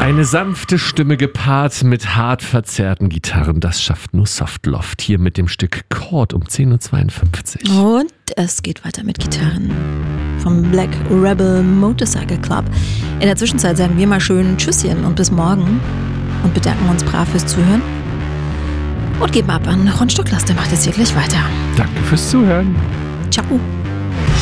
Eine sanfte Stimme gepaart mit hart verzerrten Gitarren, das schafft nur Softloft. Hier mit dem Stück Chord um 10.52 Uhr. Und es geht weiter mit Gitarren vom Black Rebel Motorcycle Club. In der Zwischenzeit sagen wir mal schön Tschüsschen und bis morgen und bedanken uns brav fürs Zuhören und geben ab an Ron Stocklas, der macht jetzt hier gleich weiter. Danke fürs Zuhören. Ciao.